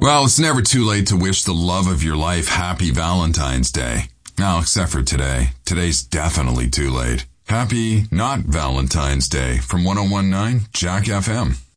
Well, it's never too late to wish the love of your life happy Valentine's Day. Now, except for today. Today's definitely too late. Happy not Valentine's Day from 1019 Jack FM.